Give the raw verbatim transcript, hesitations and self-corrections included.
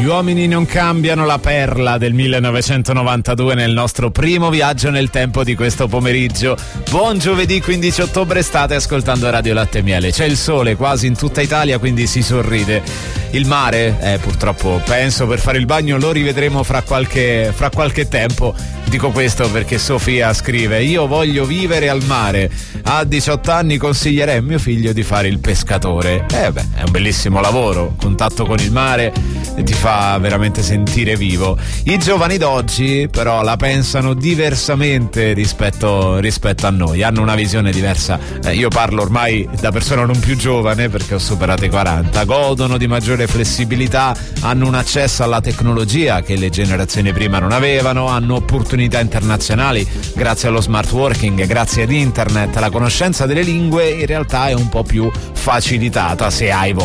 uomini non cambiano, la perla del millenovecentonovantadue nel nostro primo viaggio nel tempo di questo pomeriggio. Buon giovedì quindici ottobre, state ascoltando Radio Latte e Miele. C'è il sole quasi in tutta Italia, quindi si sorride. Il mare, eh, purtroppo penso per fare il bagno lo rivedremo fra qualche, fra qualche tempo. Dico questo perché Sofia scrive: io voglio vivere al mare, a diciotto anni consiglierei a mio figlio di fare il pescatore. Eh beh, è un bellissimo lavoro, contatto con il mare e ti fa veramente sentire vivo. I giovani d'oggi però la pensano diversamente rispetto, rispetto a noi, hanno una visione diversa. Eh, io parlo ormai da persona non più giovane perché ho superato i quaranta, godono di maggiore flessibilità, hanno un accesso alla tecnologia che le generazioni prima non avevano, hanno opportunità internazionali grazie allo smart working, grazie ad internet. La conoscenza delle lingue in realtà è un po' più facilitata se hai voglia.